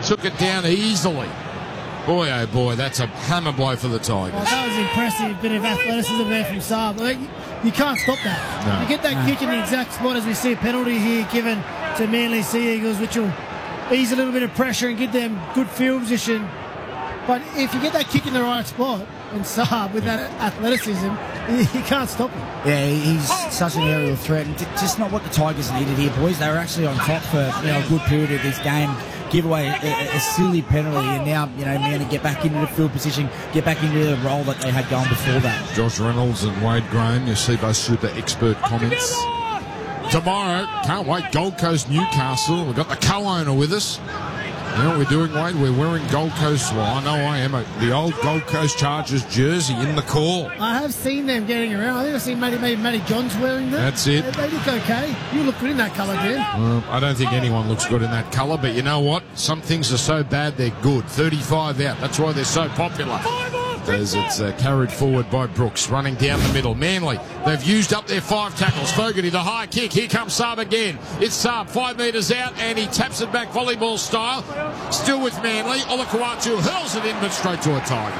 took it down easily. Boy, oh boy, that's a hammer blow for the Tigers. Oh, that was impressive. Bit of athleticism there from Saab. Like, you can't stop that. No. You get that kick in the exact spot as we see a penalty here given to Manly Sea Eagles, which will ease a little bit of pressure and give them good field position. But if you get that kick in the right spot, and Saab with that athleticism, you can't stop him. Yeah, he's such an aerial threat, and just not what the Tigers needed here, boys. They were actually on top for a good period of this game. Give away a silly penalty, and now Manly get back into the field position, get back into the role that they had going before that. Josh Reynolds and Wade Graham, you see both super expert comments. Tomorrow, can't wait, Gold Coast Newcastle. We've got the co-owner with us. You know what we're doing, Wade? We're wearing Gold Coast, well, I know I am, the old Gold Coast Chargers jersey in the call. I have seen them getting around. I think I've seen maybe Matty Johns wearing them. That's it. They look okay. You look good in that colour, Dan. I don't think anyone looks good in that colour, but you know what? Some things are so bad they're good. 35 out. That's why they're so popular. As it's carried forward by Brooks, running down the middle. Manly, they've used up their 5 tackles. Fogarty, the high kick. Here comes Saab again. It's Saab, 5 metres out, and he taps it back volleyball style. Still with Manly. Olakau'atu hurls it in, but straight to a Tiger.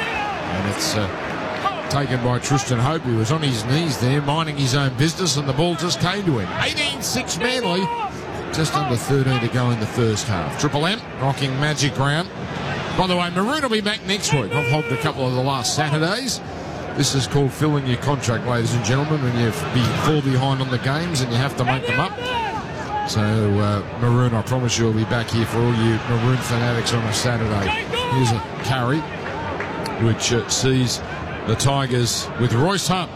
And it's taken by Tristan Hope, who was on his knees there, minding his own business, and the ball just came to him. 18-6 Manly. Just under 13 to go in the first half. Triple M knocking Magic round. By the way, Maroon will be back next week. I've hogged a couple of the last Saturdays. This is called filling your contract, ladies and gentlemen, when you fall behind on the games and you have to make them up. So, Maroon, I promise you, will be back here for all you Maroon fanatics on a Saturday. Here's a carry, which sees the Tigers with Royce Hunt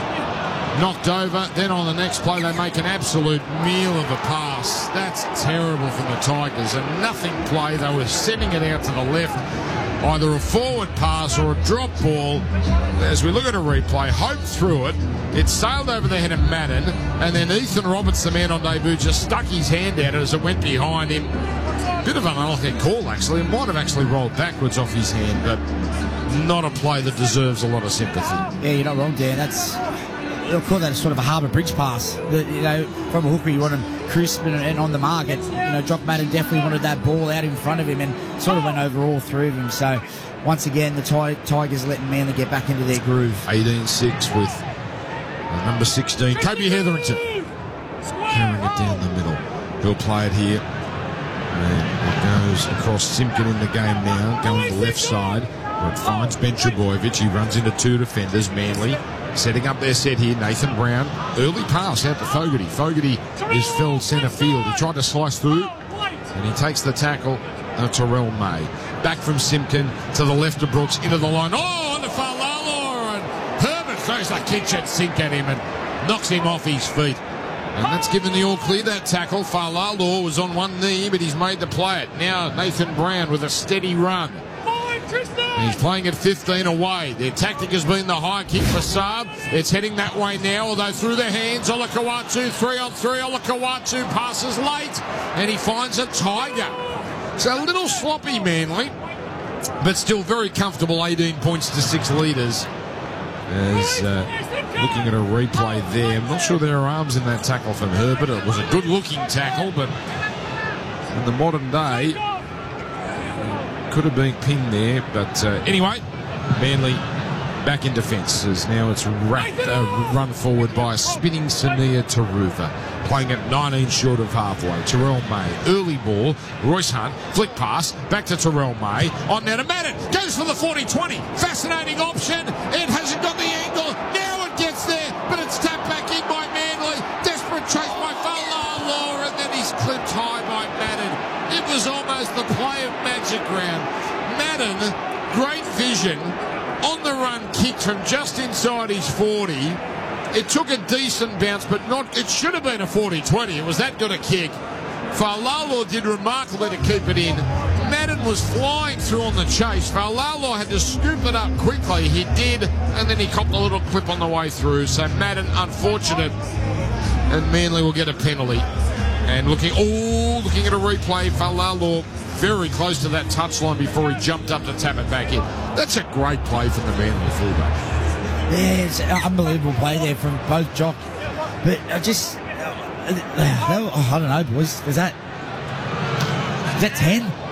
knocked over. Then on the next play, they make an absolute meal of a pass. That's terrible from the Tigers. A nothing play. They were sending it out to the left. Either a forward pass or a drop ball. As we look at a replay, Hope threw it. It sailed over the head of Madden. And then Ethan Roberts, the man on debut, just stuck his hand out as it went behind him. Bit of an unlucky call, actually. It might have actually rolled backwards off his hand, but not a play that deserves a lot of sympathy. Yeah, you're not wrong, Dan. They'll call that sort of a Harbour Bridge pass. That, from a hooker, you want him crisp and on the market. Jock Madden definitely wanted that ball out in front of him and sort of went over all three of them. So, once again, the Tigers letting Manly get back into their groove. 18-6 with number 16, Kobe Hetherington, carrying it down the middle. He'll play it here. And it goes across Simpkin in the game now, going to the left side. Where it finds Ben Trbojevic. He runs into 2 defenders, Manly. Setting up their set here, Nathan Brown. Early pass out to Fogarty. Fogarty is filled centre field. He tried to slice through, and he takes the tackle. Terrell May. Back from Simpkin to the left of Brooks, into the line. Oh, on the Fa'alaloa, and Herbert throws a kitchen sink at him and knocks him off his feet. And that's given the all clear, that tackle. Fa'alaloa was on one knee, but he's made to play it. Now Nathan Brown with a steady run. He's playing at 15 away. Their tactic has been the high kick for Saab. It's heading that way now, although through the hands. Olakau'atu, 3-on-3. Olakau'atu passes late, and he finds a Tiger. So a little sloppy, Manly, but still very comfortable. 18 points to 6 leaders. As looking at a replay there, I'm not sure there are arms in that tackle from Herbert. It was a good-looking tackle, but in the modern day, could have been pinned there, but anyway, Manly back in defence as now it's run forward by a spinning Sania Taruva, playing at 19 short of halfway. Terrell May, early ball, Royce Hunt, flick pass, back to Terrell May, on now to Madden, goes for the 40-20, fascinating option, it hasn't got the angle, now it gets there, but it's tapped back in by Manly, desperate chase by Fa'alaloa, and then he's clipped high by Madden. It was almost the play of Magic round. Madden, great vision, on the run kick from just inside his 40. It took a decent bounce, but it should have been a 40-20. It was that good a kick. Fa'alaloa did remarkably to keep it in. Madden was flying through on the chase. Fa'alaloa had to scoop it up quickly. He did, and then he copped a little clip on the way through. So Madden, unfortunate, and Manly will get a penalty. And looking at a replay, Fa'alaloa very close to that touchline before he jumped up to tap it back in. That's a great play from the Manly fullback. Yeah, it's an unbelievable play there from both Jock. But I don't know, boys. Is that 10?